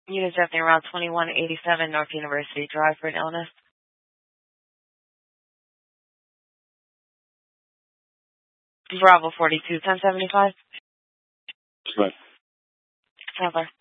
Unit drafting around 2187 North University Drive for an illness. Bravo 42, 1075. Right. Traveler.